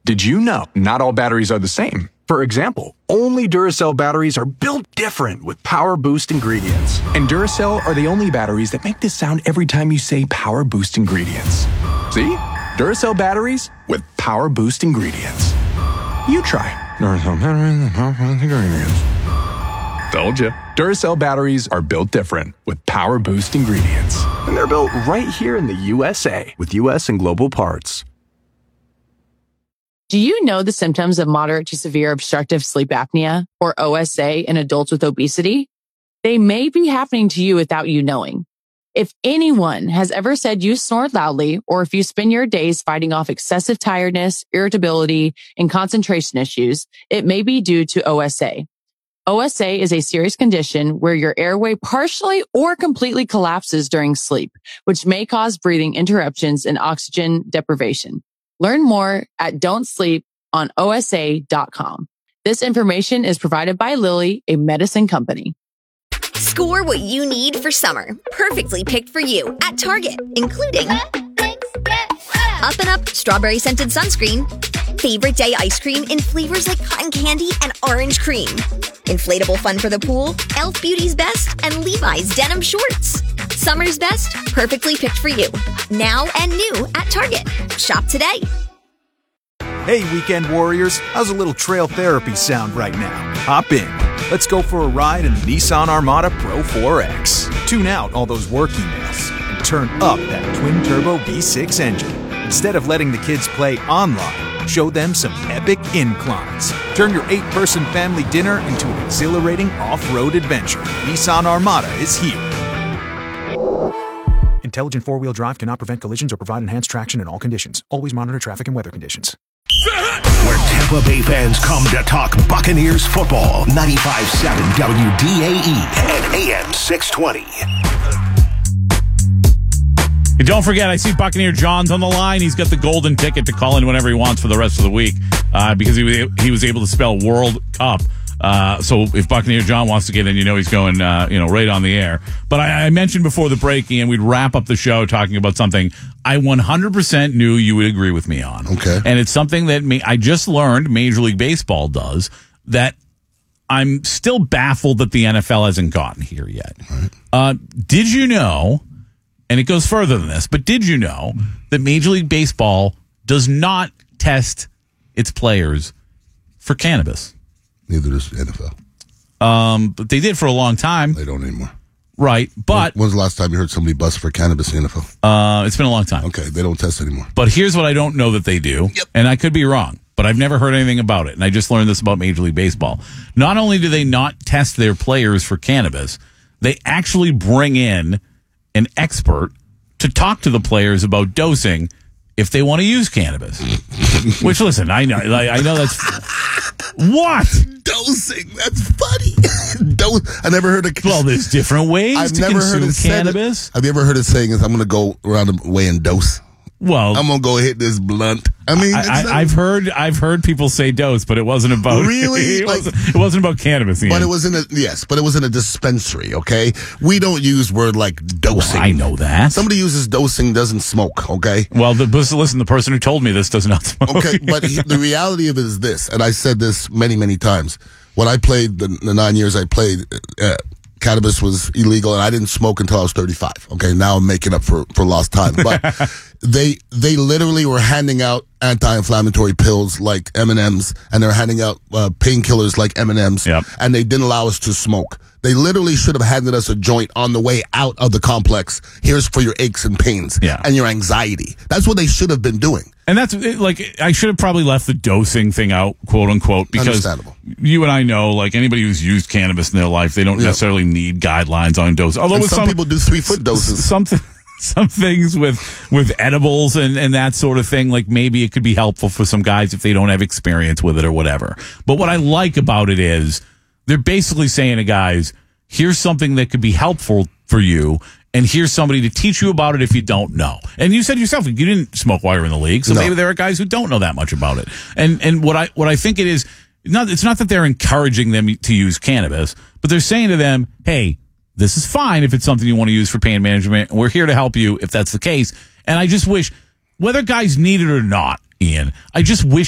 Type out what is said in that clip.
Did you know not all batteries are the same? For example, only Duracell batteries are built different with Power Boost ingredients. And Duracell are the only batteries that make this sound every time you say Power Boost ingredients. See? Duracell batteries with Power Boost ingredients. You try. Duracell batteries with Power Boost ingredients. Told you. Duracell batteries are built different with Power Boost ingredients. And they're built right here in the USA with US and global parts. Do you know the symptoms of moderate to severe obstructive sleep apnea, or OSA, in adults with obesity? They may be happening to you without you knowing. If anyone has ever said you snore loudly, or if you spend your days fighting off excessive tiredness, irritability, and concentration issues, it may be due to OSA. OSA is a serious condition where your airway partially or completely collapses during sleep, which may cause breathing interruptions and oxygen deprivation. Learn more at don'tsleeponosa.com. This information is provided by Lilly, a medicine company. Score what you need for summer, perfectly picked for you at Target, including Up and Up strawberry scented sunscreen, favorite day ice cream in flavors like cotton candy and orange cream, inflatable fun for the pool, Elf Beauty's Best, and Levi's denim shorts. Summer's best, perfectly picked for you. Now and new at Target. Shop today. Hey, weekend warriors, how's a little trail therapy sound right now? Hop in. Let's go for a ride in the Nissan Armada Pro 4X. Tune out all those work emails and turn up that twin-turbo V6 engine. Instead of letting the kids play online, show them some epic inclines. Turn your 8-person family dinner into an exhilarating off-road adventure. Nissan Armada is here. Intelligent four-wheel drive cannot prevent collisions or provide enhanced traction in all conditions. Always monitor traffic and weather conditions. Where Tampa Bay fans come to talk Buccaneers football. 95.7 WDAE and AM 620. And don't forget, I see Buccaneer John's on the line. He's got the golden ticket to call in whenever he wants for the rest of the week because he was able to spell World Cup. So if Buccaneer John wants to get in, he's going, right on the air. But I mentioned before the break, and we'd wrap up the show talking about something I 100% knew you would agree with me on. Okay. And it's something that I just learned Major League Baseball does that I'm still baffled that the NFL hasn't gotten here yet. Right. Did you know, and it goes further than this, but did you know that Major League Baseball does not test its players for cannabis? Neither does the NFL. But they did for a long time. They don't anymore. Right, but... When's the last time you heard somebody bust for cannabis in the NFL? It's been a long time. Okay, they don't test anymore. But here's what I don't know that they do, and I could be wrong, but I've never heard anything about it, and I just learned this about Major League Baseball. Not only do they not test their players for cannabis, they actually bring in an expert to talk to the players about dosing if they want to use cannabis. Which, listen, I know that's... What? Dosing. That's funny. I never heard of... Well, there's different ways to consume cannabis. Have you ever heard it saying, I'm going to go around the way and dose? Well, I'm going to go hit this blunt. I mean... I've heard people say dose, but it wasn't about... Really? It wasn't about cannabis. But it was in a dispensary, okay? We don't use word like dosing. Well, I know that. Somebody uses dosing, doesn't smoke, okay? Well, listen, the person who told me this does not smoke. Okay, but the reality of it is this, and I said this many, many times. When I played, the 9 years I played, cannabis was illegal, and I didn't smoke until I was 35. Okay, now I'm making up for lost time. But they literally were handing out anti-inflammatory pills like M&Ms, and they're handing out painkillers like M&Ms, and they didn't allow us to smoke. They literally should have handed us a joint on the way out of the complex. Here's for your aches and pains and your anxiety. That's what they should have been doing. And that's I should have probably left the dosing thing out, quote unquote, because you and I know, anybody who's used cannabis in their life, they don't necessarily need guidelines on dosing. Although some people do 3-foot doses. Some things with edibles and that sort of thing, maybe it could be helpful for some guys if they don't have experience with it or whatever. But what I like about it is they're basically saying to guys, here's something that could be helpful for you, and here's somebody to teach you about it if you don't know. And you said yourself, you didn't smoke while you were in the league, so maybe there are guys who don't know that much about it. And what I think it is, it's not that they're encouraging them to use cannabis, but they're saying to them, hey, this is fine if it's something you want to use for pain management, and we're here to help you if that's the case. And I just wish, whether guys need it or not, Ian, I just wish